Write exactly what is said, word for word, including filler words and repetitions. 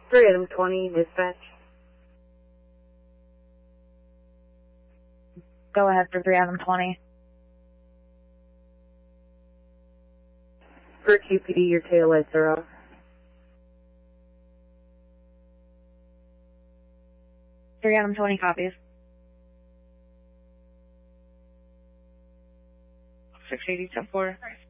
three Adam twenty, dispatch. Go ahead for three Adam twenty. For Q P D, your tail lights are off. three Adam twenty copies. six eighty, ten four.